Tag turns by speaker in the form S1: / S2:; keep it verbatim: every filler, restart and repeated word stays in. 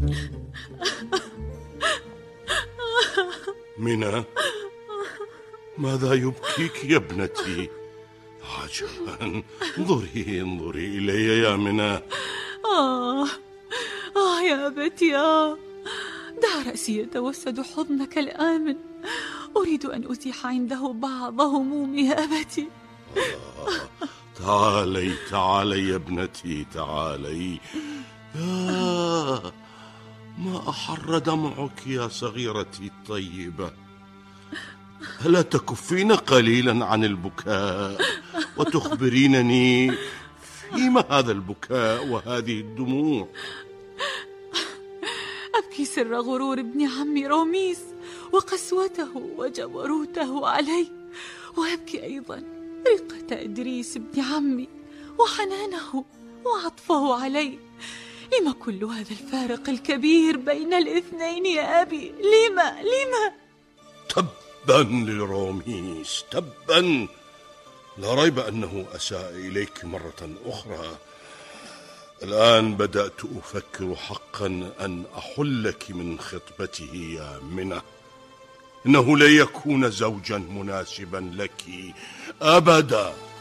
S1: منى، ماذا يبكيك يا ابنتي؟ عجبا، انظري انظري إلي يا منى.
S2: آه آه يا أبتي، آه دع رأسي يتوسد حضنك الآمن، أريد أن أزيح عنده بعض همومي يا أبتي.
S1: آه. تعالي تعالي يا ابنتي، تعالي. يا ما أحر دمعك يا صغيرتي الطيبة. ألا تكفين قليلا عن البكاء وتخبرينني فيما هذا البكاء وهذه الدموع؟
S2: أبكي سر غرور ابن عمي روميس وقسوته وجبروته علي، وأبكي أيضا رقة إدريس ابن عمي وحنانه وعطفه علي. لما كل هذا الفارق الكبير بين الاثنين يا أبي؟ لما لما
S1: تبا لروميس، تبا. لا ريب أنه أساء إليك مرة أخرى. الآن بدأت أفكر حقا أن أحلك من خطبته يا منى. إنه لن يكون زوجا مناسبا لك أبدا.